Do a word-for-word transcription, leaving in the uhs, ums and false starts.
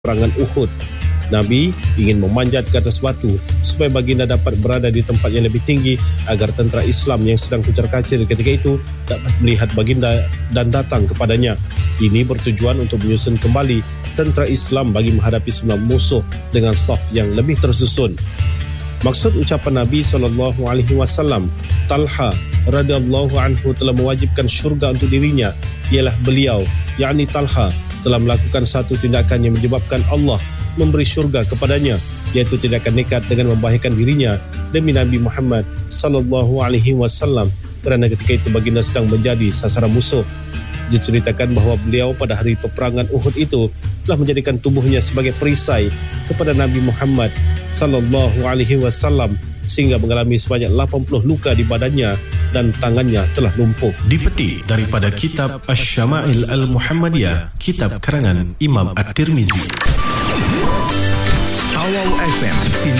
perangan Uhud. Nabi ingin memanjat ke atas batu supaya baginda dapat berada di tempat yang lebih tinggi agar tentera Islam yang sedang kucar-kacir ketika itu dapat melihat baginda dan datang kepadanya. Ini bertujuan untuk menyusun kembali tentera Islam bagi menghadapi semua musuh dengan saf yang lebih tersusun. Maksud ucapan Nabi sallallahu alaihi wasallam, Talha radhiyallahu anhu telah mewajibkan syurga untuk dirinya, ialah beliau, yakni Talha, telah melakukan satu tindakan yang menyebabkan Allah memberi syurga kepadanya, iaitu tindakan nekat dengan membahayakan dirinya demi Nabi Muhammad sallallahu alaihi wasallam, kerana ketika itu baginda sedang menjadi sasaran musuh. Diceritakan bahawa beliau pada hari peperangan Uhud itu telah menjadikan tubuhnya sebagai perisai kepada Nabi Muhammad sallallahu alaihi wasallam sehingga mengalami sebanyak lapan puluh luka di badannya dan tangannya telah lumpuh. Dipetik daripada kitab Asy-Syama'il Al-Muhammadiyah, kitab karangan Imam At-Tirmizi. Awal F M